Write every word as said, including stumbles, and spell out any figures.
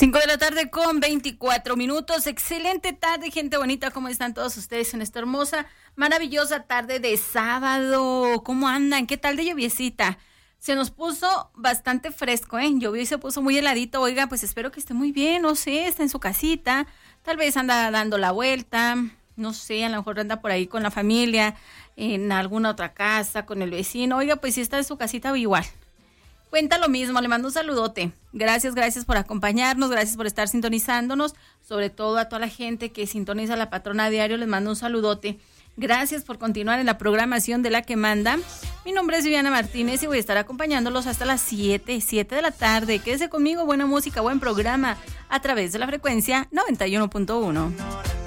cinco de la tarde con veinticuatro minutos. Excelente tarde, gente bonita. ¿Cómo están todos ustedes en esta hermosa, maravillosa tarde de sábado? ¿Cómo andan? ¿Qué tal de lluviecita? Se nos puso bastante fresco, ¿eh? Llovió y se puso muy heladito. Oiga, pues espero que esté muy bien, no sé, está en su casita. Tal vez anda dando la vuelta, no sé, a lo mejor anda por ahí con la familia, en alguna otra casa, con el vecino. Oiga, pues si está en su casita, igual. Cuenta lo mismo, le mando un saludote. Gracias, gracias por acompañarnos, gracias por estar sintonizándonos, sobre todo a toda la gente que sintoniza La Patrona a diario, les mando un saludote. Gracias por continuar en la programación de La que Manda. Mi nombre es Viviana Martínez y voy a estar acompañándolos hasta las siete, siete de la tarde. Quédese conmigo, buena música, buen programa, a través de la frecuencia noventa y uno punto uno.